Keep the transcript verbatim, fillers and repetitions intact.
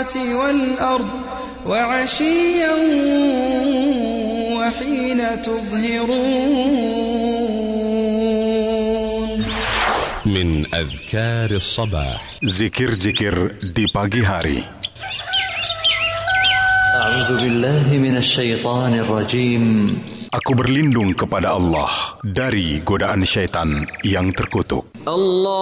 السماوات والأرض وعشيا وحين تظهرون. من أذكار الصباح. Zikir-zikir di pagi hari. أعوذ بالله من الشيطان الرجيم. Aku berlindung kepada Allah dari godaan syaitan yang terkutuk. Allah